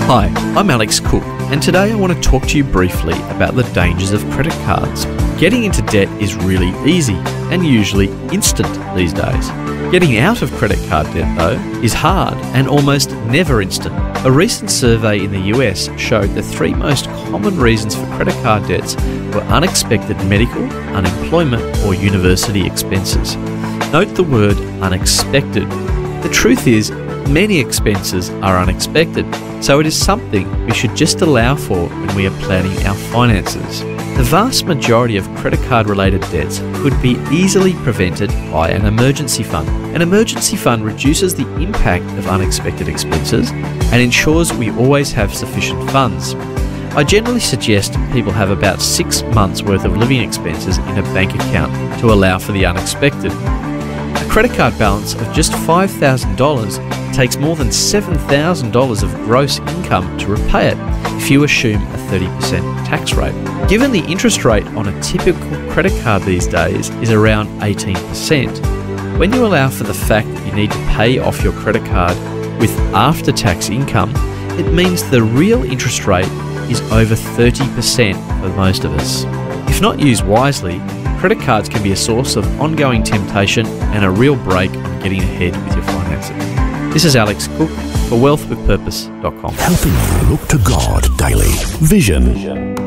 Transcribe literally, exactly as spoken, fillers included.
Hi, I'm Alex Cook, and today I want to talk to you briefly about the dangers of credit cards. Getting into debt is really easy and usually instant these days. Getting out of credit card debt, though, is hard and almost never instant. A recent survey in the U S showed the three most common reasons for credit card debts were unexpected medical, unemployment, or university expenses. Note the word unexpected. The truth is, many expenses are unexpected, so it is something we should just allow for when we are planning our finances. The vast majority of credit card related debts could be easily prevented by an emergency fund. An emergency fund reduces the impact of unexpected expenses and ensures we always have sufficient funds. I generally suggest people have about six months worth of living expenses in a bank account to allow for the unexpected. A credit card balance of just five thousand dollars takes more than seven thousand dollars of gross income to repay it if you assume a thirty percent tax rate. Given the interest rate on a typical credit card these days is around eighteen percent, when you allow for the fact that you need to pay off your credit card with after-tax income, it means the real interest rate is over thirty percent for most of us. If not used wisely, credit cards can be a source of ongoing temptation and a real brake on getting ahead with your finances. This is Alex Cook for wealth with purpose dot com. Helping you look to God daily. Vision.